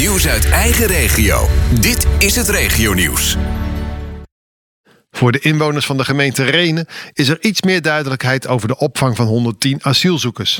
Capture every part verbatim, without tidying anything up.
Nieuws uit eigen regio. Dit is het Regionieuws. Voor de inwoners van de gemeente Rhenen is er iets meer duidelijkheid over de opvang van honderdtien asielzoekers.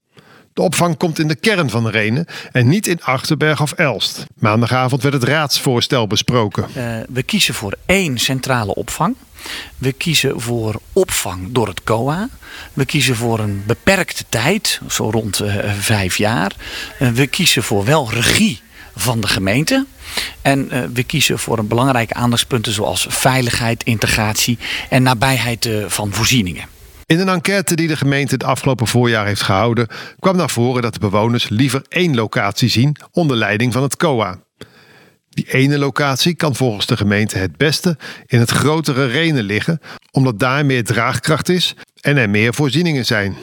De opvang komt in de kern van Rhenen en niet in Achterberg of Elst. Maandagavond werd het raadsvoorstel besproken. Uh, we kiezen voor één centrale opvang. We kiezen voor opvang door het C O A. We kiezen voor een beperkte tijd, zo rond uh, vijf jaar. Uh, we kiezen voor wel regie van de gemeente. En uh, we kiezen voor een belangrijke aandachtspunten zoals veiligheid, integratie en nabijheid uh, van voorzieningen. In een enquête die de gemeente het afgelopen voorjaar heeft gehouden, kwam naar voren dat de bewoners liever één locatie zien onder leiding van het C O A. Die ene locatie kan volgens de gemeente het beste in het grotere Rhenen liggen, omdat daar meer draagkracht is en er meer voorzieningen zijn.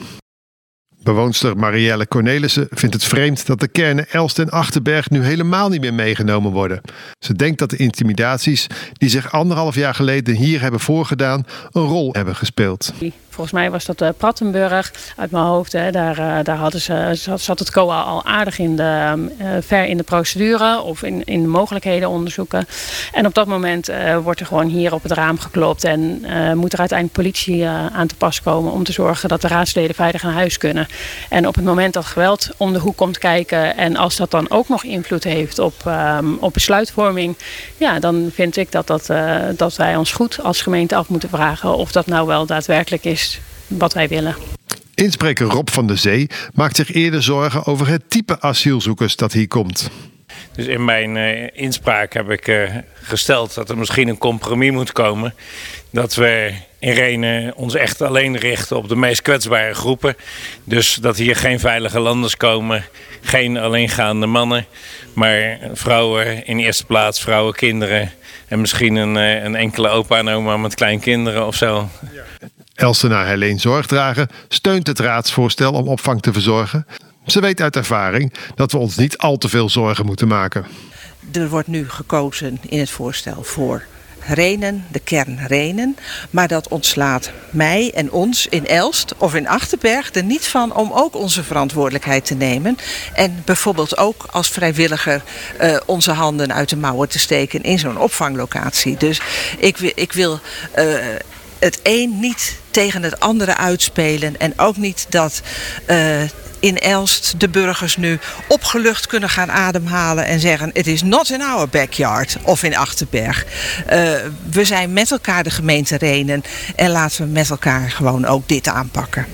Bewoonster Marielle Cornelissen vindt het vreemd dat de kernen Elst en Achterberg nu helemaal niet meer meegenomen worden. Ze denkt dat de intimidaties die zich anderhalf jaar geleden hier hebben voorgedaan een rol hebben gespeeld. Volgens mij was dat uh, Prattenburg uit mijn hoofd. Hè. Daar, uh, daar hadden ze, zat, zat het C O A al aardig in de, uh, ver in de procedure of in, in de mogelijkheden onderzoeken. En op dat moment uh, wordt er gewoon hier op het raam geklopt en uh, moet er uiteindelijk politie uh, aan te pas komen om te zorgen dat de raadsleden veilig naar huis kunnen. En op het moment dat geweld om de hoek komt kijken en als dat dan ook nog invloed heeft op, um, op besluitvorming, ja, dan vind ik dat, dat, uh, dat wij ons goed als gemeente af moeten vragen of dat nou wel daadwerkelijk is wat wij willen. Inspreker Rob van der Zee maakt zich eerder zorgen over het type asielzoekers dat hier komt. Dus in mijn uh, inspraak heb ik uh, gesteld dat er misschien een compromis moet komen. Dat we in Rhenen ons echt alleen richten op de meest kwetsbare groepen. Dus dat hier geen veilige landers komen, geen alleengaande mannen. Maar vrouwen in eerste plaats, vrouwen, kinderen. En misschien een, uh, een enkele opa en oma met kleinkinderen of zo. Ja. Elstenaar Helene Zorgdrager steunt het raadsvoorstel om opvang te verzorgen. Ze weet uit ervaring dat we ons niet al te veel zorgen moeten maken. Er wordt nu gekozen in het voorstel voor Rhenen, de kern Rhenen. Maar dat ontslaat mij en ons in Elst of in Achterberg er niet van om ook onze verantwoordelijkheid te nemen. En bijvoorbeeld ook als vrijwilliger uh, onze handen uit de mouwen te steken in zo'n opvanglocatie. Dus ik, ik wil Uh, het een niet tegen het andere uitspelen. En ook niet dat uh, in Elst de burgers nu opgelucht kunnen gaan ademhalen en zeggen het is not in our backyard. Of in Achterberg. Uh, we zijn met elkaar de gemeente Rhenen en laten we met elkaar gewoon ook dit aanpakken.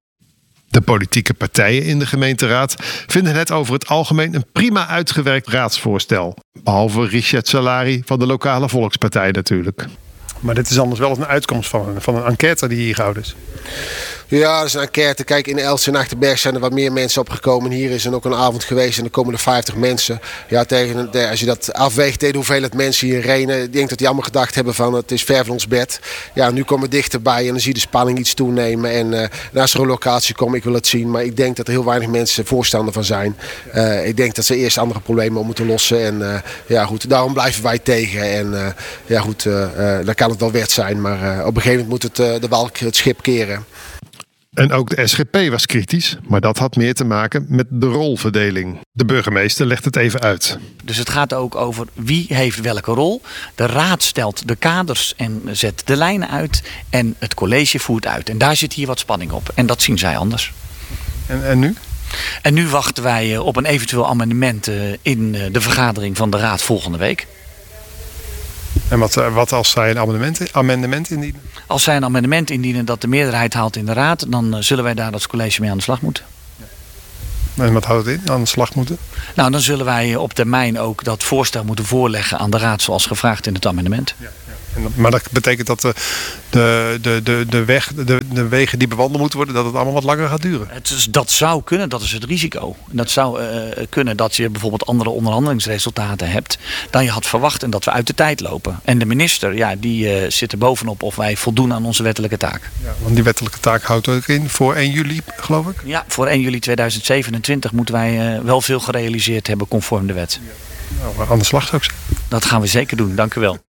De politieke partijen in de gemeenteraad vinden het over het algemeen een prima uitgewerkt raadsvoorstel. Behalve Richard Salari van de lokale Volkspartij natuurlijk. Maar dit is anders wel een uitkomst van een, van een enquête die hier gehouden is. Ja, dat is een enquête. Kijk, in Elst en Achterberg zijn er wat meer mensen opgekomen. Hier is er ook een avond geweest en er komen er vijftig mensen. Ja, tegen, als je dat afweegt tegen de hoeveelheid mensen hier in Rhenen, ik denk dat die allemaal gedacht hebben van het is ver van ons bed. Ja, nu komen we dichterbij en dan zie je de spanning iets toenemen. En uh, als er een locatie komt, ik wil het zien. Maar ik denk dat er heel weinig mensen voorstander van zijn. Uh, ik denk dat ze eerst andere problemen op moeten lossen. En uh, ja, goed, daarom blijven wij tegen. En uh, ja, goed, uh, uh, dan kan het wel wet zijn. Maar uh, op een gegeven moment moet het, uh, de balk het schip keren. En ook de S G P was kritisch, maar dat had meer te maken met de rolverdeling. De burgemeester legt het even uit. Dus het gaat ook over wie heeft welke rol. De raad stelt de kaders en zet de lijnen uit. En het college voert uit. En daar zit hier wat spanning op. En dat zien zij anders. En, en nu? En nu wachten wij op een eventueel amendement in de vergadering van de raad volgende week. En wat, wat als zij een amendement, amendement indienen? Als zij een amendement indienen dat de meerderheid haalt in de raad, dan zullen wij daar als college mee aan de slag moeten. Ja. En wat houdt het in, aan de slag moeten? Nou, dan zullen wij op termijn ook dat voorstel moeten voorleggen aan de raad zoals gevraagd in het amendement. Ja, ja. En, maar dat betekent dat de, de, de, de, de, weg, de, de wegen die bewandeld moeten worden, dat het allemaal wat langer gaat duren? Het is, dat zou kunnen, dat is het risico. Dat zou uh, kunnen dat je bijvoorbeeld andere onderhandelingsresultaten hebt dan je had verwacht en dat we uit de tijd lopen. En de minister, ja, die uh, zit er bovenop of wij voldoen aan onze wettelijke taak. Ja, want die wettelijke taak houdt ook in voor één juli, geloof ik? Ja, voor één juli tweeduizend zevenentwintig moeten wij uh, wel veel gerealiseerd hebben conform de wet. Ja. Nou, aan de slag zou ik zeggen. Dat gaan we zeker doen, dank u wel.